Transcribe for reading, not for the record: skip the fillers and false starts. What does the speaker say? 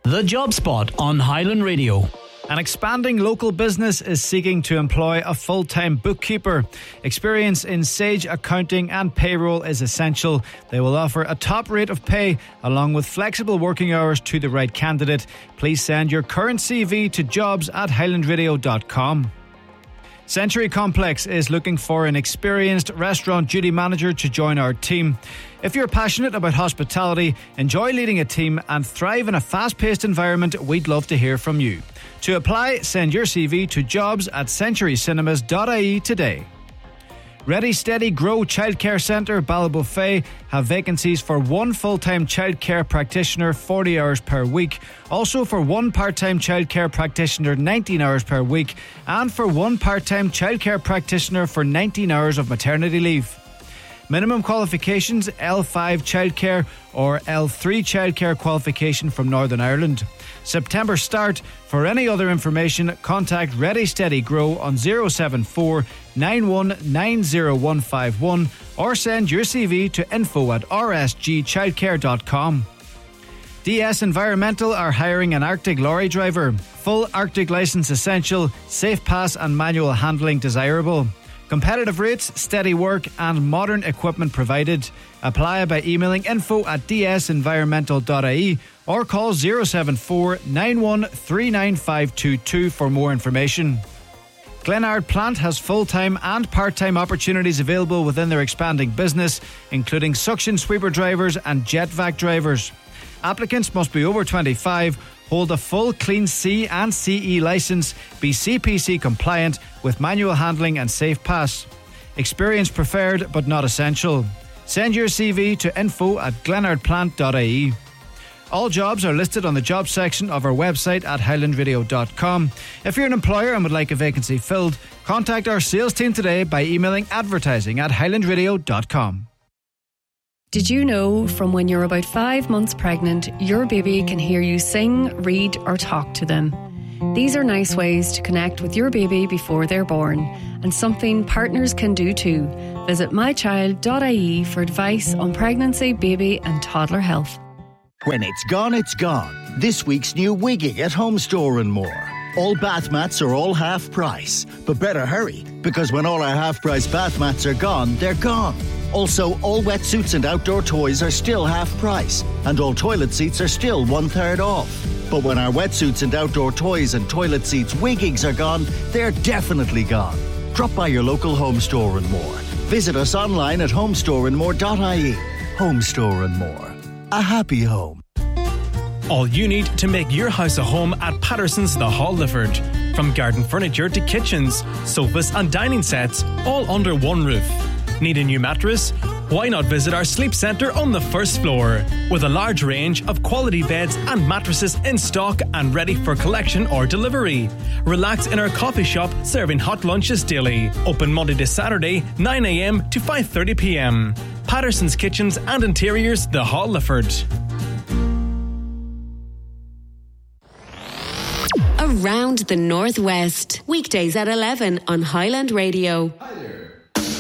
The Job Spot on Highland Radio. An expanding local business is seeking to employ a full-time bookkeeper. Experience in Sage accounting and payroll is essential. They will offer a top rate of pay along with flexible working hours to the right candidate. Please send your current CV to jobs@highlandradio.com. Century Complex is looking for an experienced restaurant duty manager to join our team. If you're passionate about hospitality, enjoy leading a team and thrive in a fast-paced environment, we'd love to hear from you. To apply, send your CV to jobs@centurycinemas.ie today. Ready, Steady, Grow Childcare Centre, Ballybofey have vacancies for one full-time childcare practitioner, 40 hours per week. Also for one part-time childcare practitioner, 19 hours per week. And for one part-time childcare practitioner for 19 hours of maternity leave. Minimum qualifications, L5 childcare or L3 childcare qualification from Northern Ireland. September start. For any other information, contact Ready Steady Grow on 074 9190151 or send your CV to info@rsgchildcare.com. DS Environmental are hiring an Arctic lorry driver. Full Arctic licence essential, safe pass and manual handling desirable. Competitive rates, steady work and modern equipment provided. Apply by emailing info@dsenvironmental.ie or call 074 9139522 for more information. Glenard Plant has full-time and part-time opportunities available within their expanding business, including suction sweeper drivers and jet vac drivers. Applicants must be over 25, hold a full Clean C and CE licence, be CPC compliant with manual handling and safe pass. Experience preferred but not essential. Send your CV to info@glenardplant.ie. All jobs are listed on the jobs section of our website at highlandradio.com. If you're an employer and would like a vacancy filled, contact our sales team today by emailing advertising@highlandradio.com. Did you know from when you're about 5 months pregnant, your baby can hear you sing, read or talk to them? These are nice ways to connect with your baby before they're born, and something partners can do too. Visit mychild.ie for advice on pregnancy, baby and toddler health. When it's gone, it's gone. This week's new Wigging at Home Store and More. All bath mats are all half price. But better hurry, because when all our half price bath mats are gone, they're gone. Also, all wetsuits and outdoor toys are still half price, and all toilet seats are still 1/3 off. But when our wetsuits and outdoor toys and toilet seats Wiggings are gone, they're definitely gone. Drop by your local Home Store and More. Visit us online at homestoreandmore.ie. Home Store and More. A happy home. All you need to make your house a home at Patterson's The Hall Lifford. From garden furniture to kitchens, sofas and dining sets, all under one roof. Need a new mattress? Why not visit our sleep centre on the first floor? With a large range of quality beds and mattresses in stock and ready for collection or delivery. Relax in our coffee shop serving hot lunches daily. Open Monday to Saturday, 9 a.m. to 5:30 p.m. Patterson's Kitchens and Interiors, The Hall Lifford. Around the Northwest, weekdays at 11 on Highland Radio. Hi there.